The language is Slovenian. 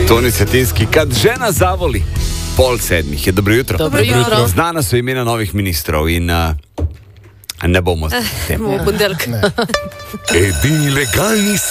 Toni Cetinski, kad žena zavoli. 6:30 je, dobro jutro. Dobro jutro. Znana so imena novih ministrov in ne bomo s tem. Ponedeljek. Edini legalni